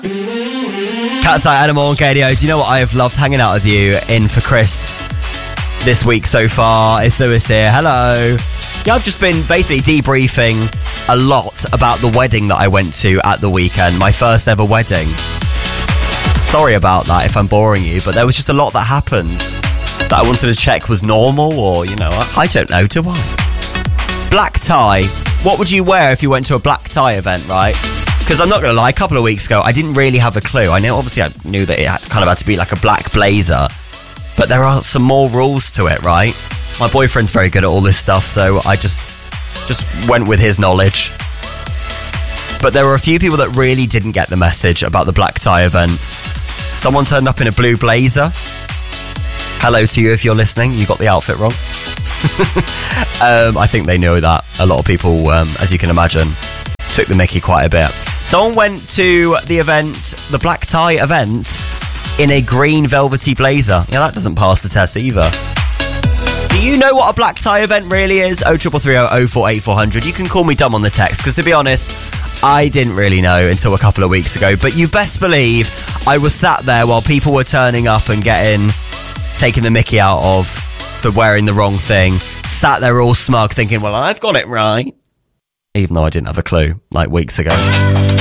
Cat's Eye, Animal and KDO. Do you know what? I have loved hanging out with you in for Chris this week so far. It's Lewis here. Hello. Yeah, I've just been basically debriefing a lot about the wedding that I went to at the weekend. My first ever wedding. Sorry about that if I'm boring you, but there was just a lot that happened that I wanted to check was normal, or, you know, I don't know, do I? Black tie. What would you wear if you went to a black tie event, right? Because I'm not going to lie, a couple of weeks ago, I didn't really have a clue. I knew that it kind of had to be like a black blazer, but there are some more rules to it, right? My boyfriend's very good at all this stuff, so I just went with his knowledge. But there were a few people that really didn't get the message about the black tie event. Someone turned up in a blue blazer. Hello to you if you're listening. You got the outfit wrong. I think they know that. A lot of people, as you can imagine, took the mickey quite a bit. Someone went to the event, the black tie event, in a green velvety blazer. Yeah, that doesn't pass the test either. Do you know what a black tie event really is? 0330 048 400. You can call me dumb on the text, because to be honest, I didn't really know until a couple of weeks ago. But you best believe I was sat there while people were turning up and taking the mickey out of for wearing the wrong thing. Sat there all smug thinking, well, I've got it right. Even though I didn't have a clue, like weeks ago.